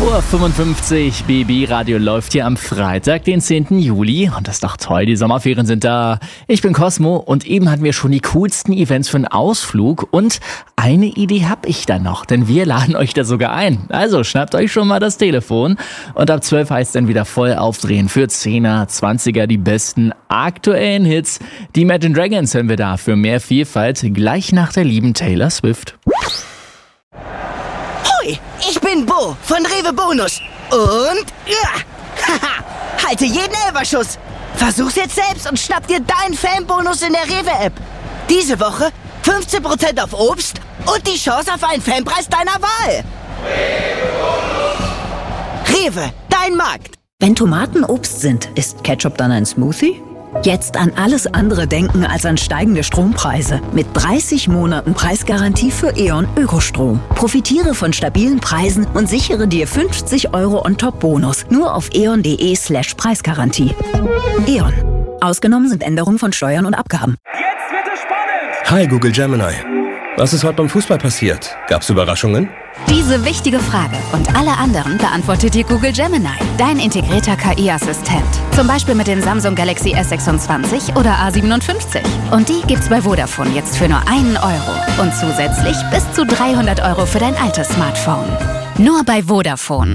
11:55 Uhr, BB Radio läuft hier am Freitag, den 10. Juli. Und das ist doch toll, die Sommerferien sind da. Ich bin Cosmo und eben hatten wir schon die coolsten Events für einen Ausflug. Und eine Idee habe ich da noch, denn wir laden euch da sogar ein. Also schnappt euch schon mal das Telefon. Und ab 12 heißt dann wieder voll aufdrehen für 10er, 20er, die besten aktuellen Hits. Die Imagine Dragons hören wir da für mehr Vielfalt, gleich nach der lieben Taylor Swift. Hoi, ich bin Bo von Rewe Bonus. Und haha, halte jeden Elferschuss. Versuch's jetzt selbst und schnapp dir deinen Fanbonus in der Rewe-App. Diese Woche 15% auf Obst und die Chance auf einen Fanpreis deiner Wahl. Rewe, dein Markt. Wenn Tomaten Obst sind, ist Ketchup dann ein Smoothie? Jetzt an alles andere denken als an steigende Strompreise. Mit 30 Monaten Preisgarantie für E.ON Ökostrom. Profitiere von stabilen Preisen und sichere dir 50 € on top Bonus. Nur auf eon.de/Preisgarantie. E.ON. Ausgenommen sind Änderungen von Steuern und Abgaben. Jetzt wird es spannend! Hi Google Gemini. Was ist heute beim Fußball passiert? Gab's Überraschungen? Diese wichtige Frage und alle anderen beantwortet dir Google Gemini, dein integrierter KI-Assistent. Zum Beispiel mit den Samsung Galaxy S26 oder A57. Und die gibt's bei Vodafone jetzt für nur 1 € und zusätzlich bis zu 300 € für dein altes Smartphone. Nur bei Vodafone.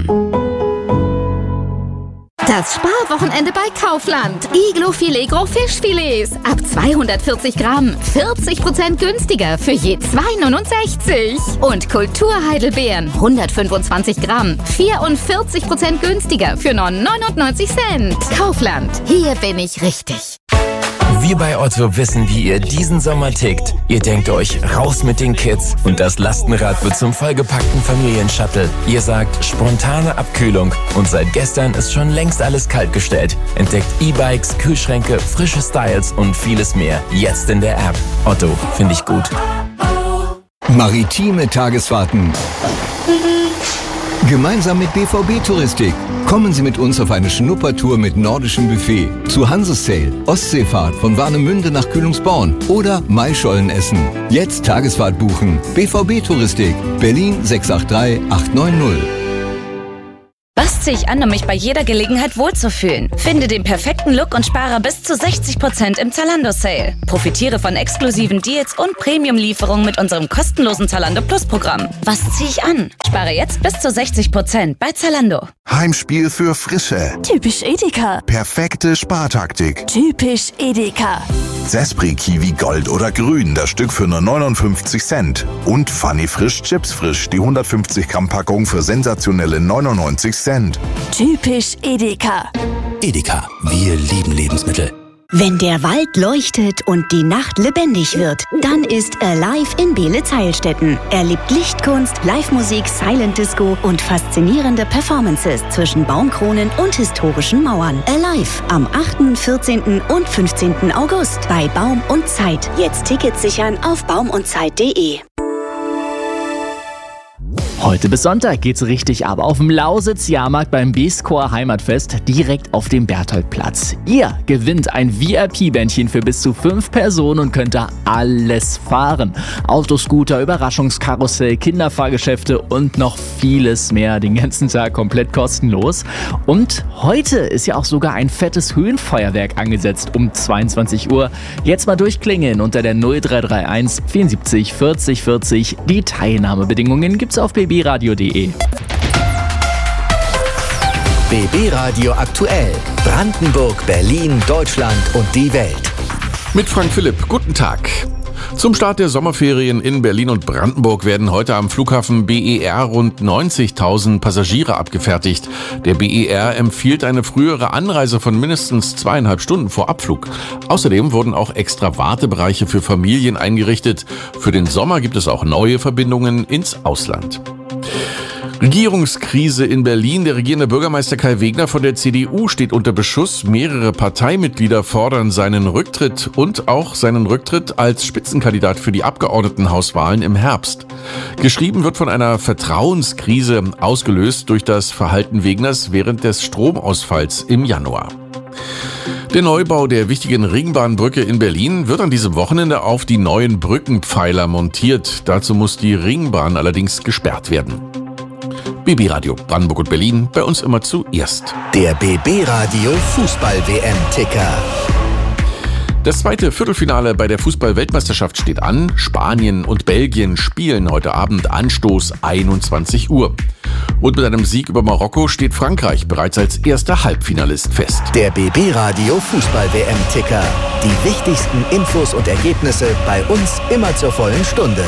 Das Sparwochenende bei Kaufland. Iglo Filet Gros Fischfilets. Ab 240 Gramm. 40% günstiger für je 2,69. Und Kulturheidelbeeren. 125 Gramm. 44% günstiger für nur 99 Cent. Kaufland. Hier bin ich richtig. Wir bei Otto wissen, wie ihr diesen Sommer tickt. Ihr denkt euch, raus mit den Kids und das Lastenrad wird zum vollgepackten Familienshuttle. Ihr sagt, spontane Abkühlung und seit gestern ist schon längst alles kaltgestellt. Entdeckt E-Bikes, Kühlschränke, frische Styles und vieles mehr. Jetzt in der App. Otto, finde ich gut. Maritime Tagesfahrten. Gemeinsam mit BVB Touristik. Kommen Sie mit uns auf eine Schnuppertour mit nordischem Buffet, zu Hansesail, Ostseefahrt von Warnemünde nach Kühlungsborn oder Maischolen essen. Jetzt Tagesfahrt buchen. BVB Touristik, Berlin 683 890. Was ziehe ich an, um mich bei jeder Gelegenheit wohlzufühlen? Finde den perfekten Look und spare bis zu 60% im Zalando-Sale. Profitiere von exklusiven Deals und Premium-Lieferungen mit unserem kostenlosen Zalando Plus-Programm. Was ziehe ich an? Spare jetzt bis zu 60% bei Zalando. Heimspiel für Frische. Typisch Edeka. Perfekte Spartaktik. Typisch Edeka. Zespri Kiwi Gold oder Grün, das Stück für nur 59 Cent. Und Funny Frisch Chips Frisch, die 150 Gramm Packung für sensationelle 99 Cent. Typisch Edeka. Edeka, wir lieben Lebensmittel. Wenn der Wald leuchtet und die Nacht lebendig wird, dann ist Alive in Beelitz-Heilstätten. Erlebt Lichtkunst, Live-Musik, Silent Disco und faszinierende Performances zwischen Baumkronen und historischen Mauern. Alive am 8., 14. und 15. August bei Baum und Zeit. Jetzt Tickets sichern auf baumundzeit.de. Heute bis Sonntag geht's richtig ab auf dem Lausitz-Jahrmarkt beim B-Score Heimatfest direkt auf dem Bertholdplatz. Ihr gewinnt ein VIP-Bändchen für bis zu 5 Personen und könnt da alles fahren. Autoscooter, Überraschungskarussell, Kinderfahrgeschäfte und noch vieles mehr. Den ganzen Tag komplett kostenlos. Und heute ist ja auch sogar ein fettes Höhenfeuerwerk angesetzt um 22 Uhr. Jetzt mal durchklingeln unter der 0331 74 40 40. Die Teilnahmebedingungen gibt's auf bbradio.de. BB Radio aktuell. Brandenburg, Berlin, Deutschland und die Welt. Mit Frank Philipp. Guten Tag. Zum Start der Sommerferien in Berlin und Brandenburg werden heute am Flughafen BER rund 90.000 Passagiere abgefertigt. Der BER empfiehlt eine frühere Anreise von mindestens 2,5 Stunden vor Abflug. Außerdem wurden auch extra Wartebereiche für Familien eingerichtet. Für den Sommer gibt es auch neue Verbindungen ins Ausland. Regierungskrise in Berlin. Der regierende Bürgermeister Kai Wegner von der CDU steht unter Beschuss. Mehrere Parteimitglieder fordern seinen Rücktritt und auch seinen Rücktritt als Spitzenkandidat für die Abgeordnetenhauswahlen im Herbst. Geschrieben wird von einer Vertrauenskrise, ausgelöst durch das Verhalten Wegners während des Stromausfalls im Januar. Der Neubau der wichtigen Ringbahnbrücke in Berlin wird an diesem Wochenende auf die neuen Brückenpfeiler montiert. Dazu muss die Ringbahn allerdings gesperrt werden. BB Radio Brandenburg und Berlin, bei uns immer zuerst. Der BB Radio Fußball-WM-Ticker. Das zweite Viertelfinale bei der Fußball-Weltmeisterschaft steht an. Spanien und Belgien spielen heute Abend, Anstoß 21 Uhr. Und mit einem Sieg über Marokko steht Frankreich bereits als erster Halbfinalist fest. Der BB Radio Fußball-WM-Ticker. Die wichtigsten Infos und Ergebnisse bei uns immer zur vollen Stunde.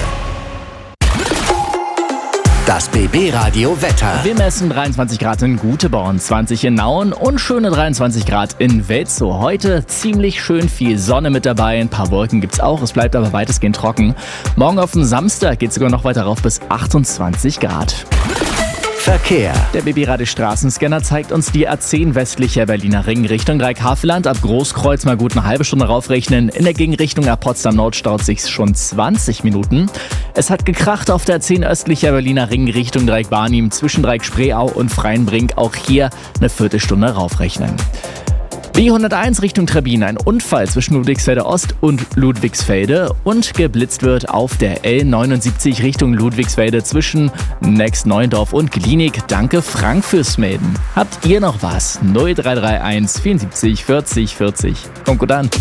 Das BB Radio Wetter. Wir messen 23 Grad in Guteborn, 20 in Nauen und schöne 23 Grad in Welzow. Heute ziemlich schön viel Sonne mit dabei, ein paar Wolken gibt's auch, es bleibt aber weitestgehend trocken. Morgen auf den Samstag geht's sogar noch weiter rauf bis 28 Grad. Verkehr. Der BB Radio Straßenscanner zeigt uns die A10 westlicher Berliner Ring Richtung Dreieck-Havelland. Ab Großkreuz mal gut eine halbe Stunde raufrechnen. In der Gegenrichtung ab Potsdam Nord staut sich schon 20 Minuten. Es hat gekracht auf der A10 östlicher Berliner Ring Richtung Dreieck-Barnim zwischen Dreieck-Spreeau und Freienbrink. Auch hier eine Viertelstunde raufrechnen. B101 Richtung Trebbin, ein Unfall zwischen Ludwigsfelde Ost und Ludwigsfelde und geblitzt wird auf der L79 Richtung Ludwigsfelde zwischen Next Neuendorf und Glienig. Danke Frank fürs Melden. Habt ihr noch was? 0331 74 40 40. Kommt gut an.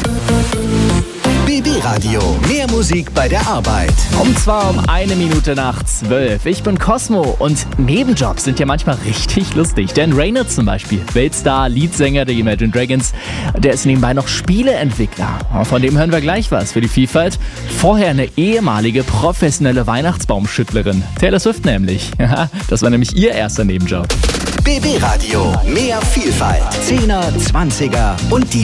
BB Radio, mehr Musik bei der Arbeit. Und zwar um 1 Minute nach 12. Ich bin Cosmo und Nebenjobs sind ja manchmal richtig lustig. Dan Rayner zum Beispiel, Weltstar, Leadsänger der Imagine Dragons, der ist nebenbei noch Spieleentwickler. Von dem hören wir gleich was für die Vielfalt. Vorher eine ehemalige professionelle Weihnachtsbaumschüttlerin. Taylor Swift nämlich. Das war nämlich ihr erster Nebenjob. BB Radio, mehr Vielfalt. 10er, 20er und die